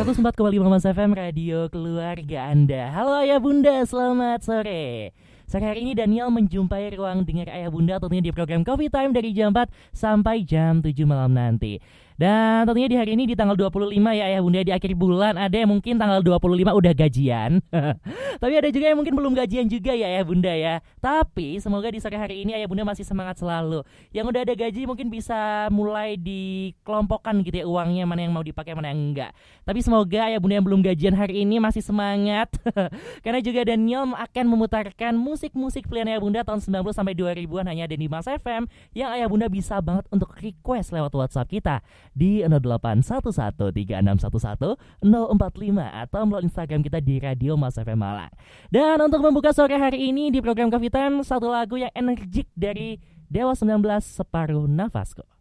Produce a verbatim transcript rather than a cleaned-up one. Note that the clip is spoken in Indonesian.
seratus empat koma lima Mas F M, radio keluarga Anda. Halo Ayah Bunda, selamat sore. Sore hari ini Daniel menjumpai ruang dengar Ayah Bunda tentunya di program Coffee Time dari jam empat sampai jam tujuh malam nanti. Dan tentunya di hari ini di tanggal dua puluh lima ya Ayah Bunda, di akhir bulan. Ada yang mungkin tanggal dua puluh lima udah gajian. Tapi ada juga yang mungkin belum gajian juga ya Ayah Bunda ya. Tapi semoga di sore hari ini Ayah Bunda masih semangat selalu. Yang udah ada gaji mungkin bisa mulai dikelompokkan gitu ya uangnya, mana yang mau dipakai mana yang enggak. Tapi semoga Ayah Bunda yang belum gajian hari ini masih semangat. Karena juga Daniel akan memutarkan musik-musik pilihan Ayah Bunda tahun sembilan puluh sampai dua ribuan hanya ada di Mas F M, yang Ayah Bunda bisa banget untuk request lewat WhatsApp kita di nol delapan satu satu tiga enam satu satu nol empat lima atau melalui Instagram kita di Radio Mas F M Malang. Dan untuk membuka sore hari ini di program Coffee Time, satu lagu yang energik dari Dewa sembilan belas, Separuh Nafasku.